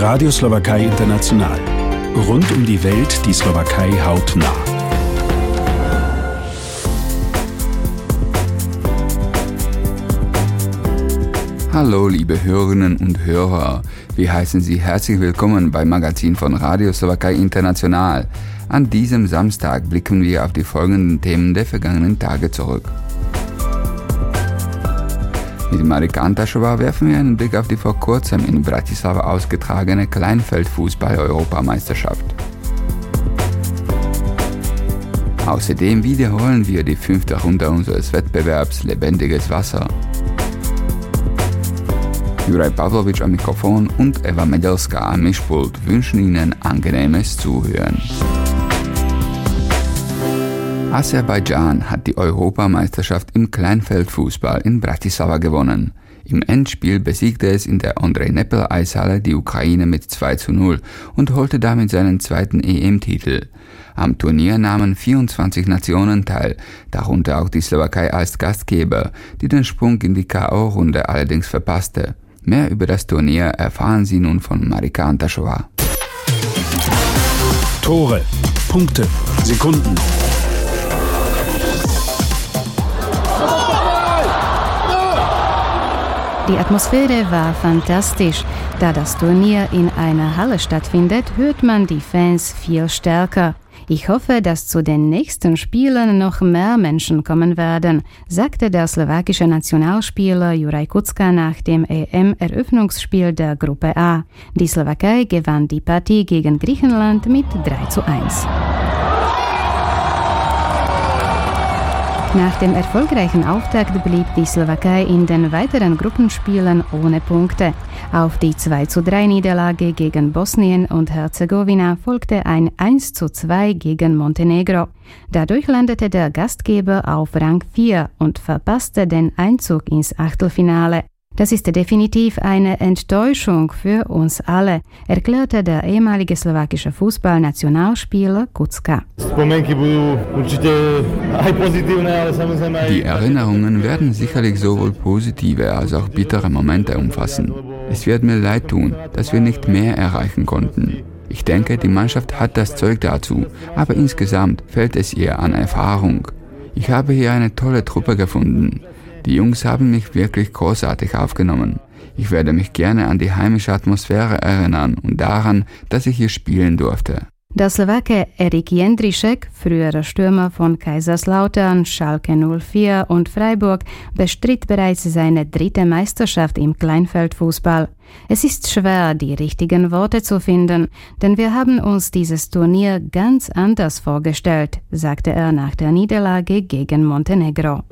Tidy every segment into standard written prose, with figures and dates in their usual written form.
Radio Slowakei International. Rund um die Welt die Slowakei hautnah. Hallo liebe Hörerinnen und Hörer, wir heißen Sie herzlich willkommen beim Magazin von Radio Slowakei International. An diesem Samstag blicken wir auf die folgenden Themen der vergangenen Tage zurück. Mit Marika Antašová werfen wir einen Blick auf die vor kurzem in Bratislava ausgetragene Kleinfeld-Fußball-Europameisterschaft. Außerdem wiederholen wir die 5. Runde unseres Wettbewerbs Lebendiges Wasser. Juraj Pavlovič am Mikrofon und Eva Medelská am Mischpult wünschen Ihnen angenehmes Zuhören. Aserbaidschan hat die Europameisterschaft im Kleinfeldfußball in Bratislava gewonnen. Im Endspiel besiegte es in der Ondrej-Nepel-Eishalle die Ukraine mit 2:0 und holte damit seinen zweiten EM-Titel. Am Turnier nahmen 24 Nationen teil, darunter auch die Slowakei als Gastgeber, die den Sprung in die K.O.-Runde allerdings verpasste. Mehr über das Turnier erfahren Sie nun von Marika Antašová. Tore, Punkte, Sekunden. Die Atmosphäre war fantastisch. Da das Turnier in einer Halle stattfindet, hört man die Fans viel stärker. Ich hoffe, dass zu den nächsten Spielen noch mehr Menschen kommen werden, sagte der slowakische Nationalspieler Juraj Kucka nach dem EM-Eröffnungsspiel der Gruppe A. Die Slowakei gewann die Partie gegen Griechenland mit 3:1. Nach dem erfolgreichen Auftakt blieb die Slowakei in den weiteren Gruppenspielen ohne Punkte. Auf die 2:3-Niederlage gegen Bosnien und Herzegowina folgte ein 1:2 gegen Montenegro. Dadurch landete der Gastgeber auf Rang 4 und verpasste den Einzug ins Achtelfinale. Das ist definitiv eine Enttäuschung für uns alle, erklärte der ehemalige slowakische Fußballnationalspieler Kucka. Die Erinnerungen werden sicherlich sowohl positive als auch bittere Momente umfassen. Es wird mir leid tun, dass wir nicht mehr erreichen konnten. Ich denke, die Mannschaft hat das Zeug dazu, aber insgesamt fehlt es ihr an Erfahrung. Ich habe hier eine tolle Truppe gefunden. Die Jungs haben mich wirklich großartig aufgenommen. Ich werde mich gerne an die heimische Atmosphäre erinnern und daran, dass ich hier spielen durfte. Der Slowake Erik Jendrišek, früherer Stürmer von Kaiserslautern, Schalke 04 und Freiburg, bestritt bereits seine 3. Meisterschaft im Kleinfeldfußball. Es ist schwer, die richtigen Worte zu finden, denn wir haben uns dieses Turnier ganz anders vorgestellt, sagte er nach der Niederlage gegen Montenegro.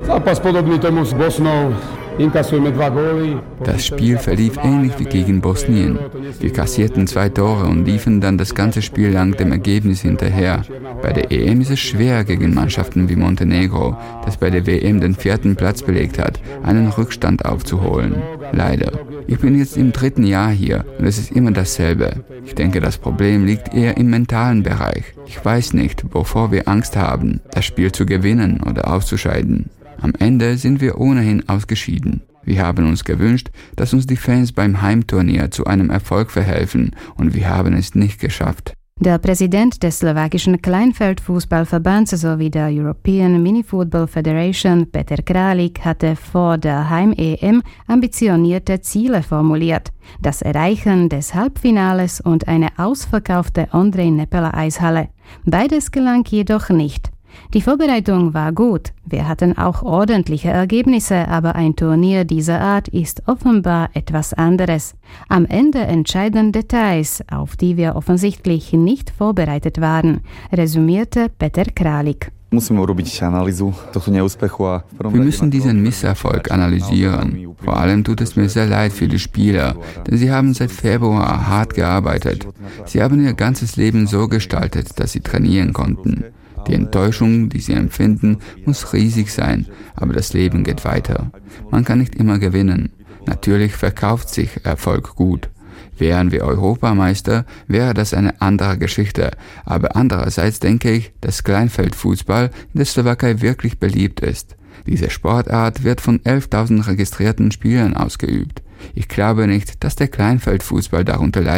Das Spiel verlief ähnlich wie gegen Bosnien. Wir kassierten 2 Tore und liefen dann das ganze Spiel lang dem Ergebnis hinterher. Bei der EM ist es schwer gegen Mannschaften wie Montenegro, das bei der WM den 4. Platz belegt hat, einen Rückstand aufzuholen. Leider. Ich bin jetzt im 3. Jahr hier und es ist immer dasselbe. Ich denke, das Problem liegt eher im mentalen Bereich. Ich weiß nicht, wovor wir Angst haben, das Spiel zu gewinnen oder auszuscheiden. Am Ende sind wir ohnehin ausgeschieden. Wir haben uns gewünscht, dass uns die Fans beim Heimturnier zu einem Erfolg verhelfen und wir haben es nicht geschafft. Der Präsident des slowakischen Kleinfeldfußballverbands sowie der European Mini-Football Federation, Peter Kralik, hatte vor der Heim-EM ambitionierte Ziele formuliert. Das Erreichen des Halbfinales und eine ausverkaufte Ondrej-Nepel-Eishalle. Beides gelang jedoch nicht. Die Vorbereitung war gut, wir hatten auch ordentliche Ergebnisse, aber ein Turnier dieser Art ist offenbar etwas anderes. Am Ende entscheiden Details, auf die wir offensichtlich nicht vorbereitet waren, resümierte Peter Kralik. Wir müssen diesen Misserfolg analysieren. Vor allem tut es mir sehr leid für die Spieler, denn sie haben seit Februar hart gearbeitet. Sie haben ihr ganzes Leben so gestaltet, dass sie trainieren konnten. Die Enttäuschung, die sie empfinden, muss riesig sein, aber das Leben geht weiter. Man kann nicht immer gewinnen. Natürlich verkauft sich Erfolg gut. Wären wir Europameister, wäre das eine andere Geschichte. Aber andererseits denke ich, dass Kleinfeldfußball in der Slowakei wirklich beliebt ist. Diese Sportart wird von 11.000 registrierten Spielern ausgeübt. Ich glaube nicht, dass der Kleinfeldfußball darunter leidet.